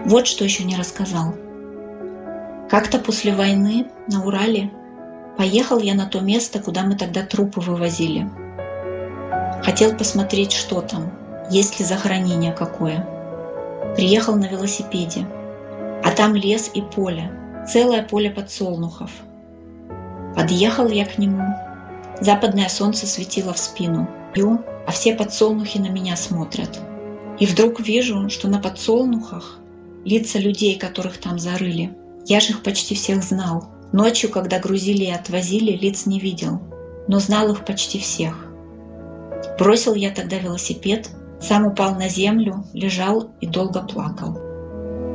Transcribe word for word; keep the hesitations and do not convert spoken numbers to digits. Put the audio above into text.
Вот что еще не рассказал. Как-то после войны на Урале поехал я на то место, куда мы тогда трупы вывозили. Хотел посмотреть, что там, есть ли захоронение какое. Приехал на велосипеде, а там лес и поле, целое поле подсолнухов. Подъехал я к нему, западное солнце светило в спину, а все подсолнухи на меня смотрят. И вдруг вижу, что на подсолнухах лица людей, которых там зарыли. Я же их почти всех знал. Ночью, когда грузили и отвозили, лиц не видел, но знал их почти всех. Бросил я тогда велосипед, сам упал на землю, лежал и долго плакал.